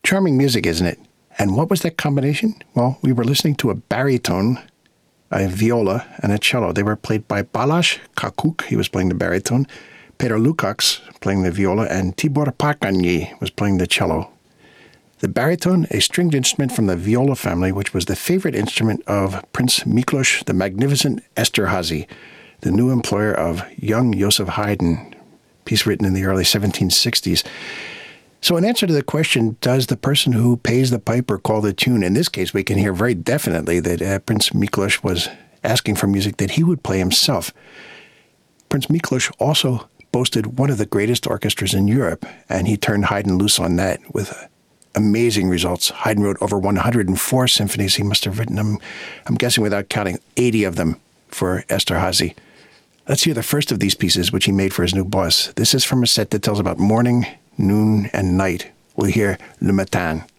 Charming music, isn't it? And what was that combination? Well, we were listening to a baritone, a viola, and a cello. They were played by Balázs Kakuk, he was playing the baritone, Peter Lukács playing the viola, and Tibor Pakányi was playing the cello. The baritone, a stringed instrument from the viola family, which was the favorite instrument of Prince Miklos the Magnificent Esterházy, the new employer of young Joseph Haydn, piece written in the early 1760s. So in answer to the question, does the person who pays the piper call the tune? In this case, we can hear very definitely that Prince Miklos was asking for music that he would play himself. Prince Miklos also boasted one of the greatest orchestras in Europe, and he turned Haydn loose on that with amazing results. Haydn wrote over 104 symphonies. He must have written them, I'm guessing without counting, 80 of them for Esterházy. Let's hear the first of these pieces, which he made for his new boss. This is from a set that tells about morning, noon, and night. We'll hear Le Matin.